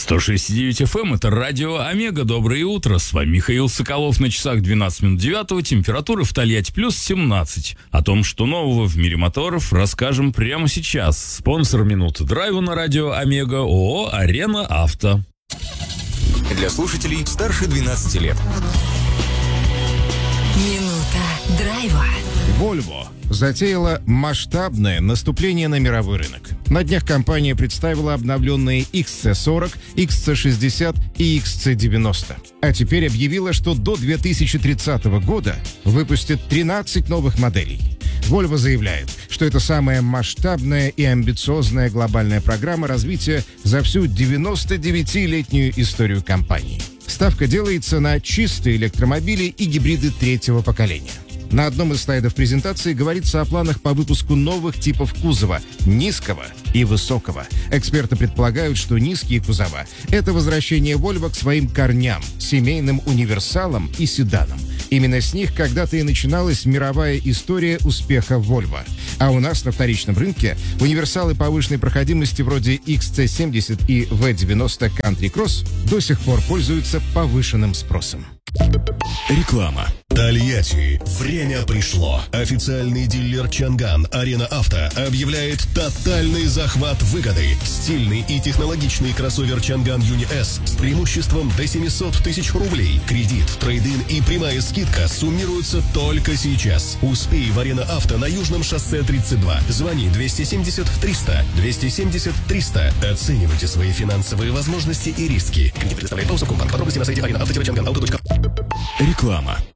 106.9 FM, это радио Омега. Доброе утро. С вами Михаил Соколов. На часах 12 минут 9. Температура в Тольятти плюс 17. О том, что нового в мире моторов, расскажем прямо сейчас. Спонсор минуты драйва на радио Омега ООО «Арена Авто». Для слушателей старше 12 лет. Минута драйва. Volvo затеяла масштабное наступление на мировой рынок. На днях компания представила обновленные XC40, XC60 и XC90. А теперь объявила, что до 2030 года выпустит 13 новых моделей. Volvo заявляет, что это самая масштабная и амбициозная глобальная программа развития за всю 99-летнюю историю компании. Ставка делается на чистые электромобили и гибриды третьего поколения. На одном из слайдов презентации говорится о планах по выпуску новых типов кузова – низкого и высокого. Эксперты предполагают, что низкие кузова – это возвращение Volvo к своим корням – семейным универсалам и седанам. Именно с них когда-то и начиналась мировая история успеха Volvo. А у нас на вторичном рынке универсалы повышенной проходимости вроде XC70 и V90 Country Cross до сих пор пользуются повышенным спросом. Реклама. Тольятти. Время пришло. Официальный дилер Чанган Арена Авто объявляет тотальный захват выгоды. Стильный и технологичный кроссовер Чанган Юни S с преимуществом до 700 тысяч рублей. Кредит, трейд-ин и прямая скидка суммируются только сейчас. Успей в Арена Авто на Южном шоссе 32. Звони 270 300 270 300. Оценивайте свои финансовые возможности и риски. Кредит предоставляет по УСК. Подробности на сайте arenaauto-changan.auto.com. Реклама.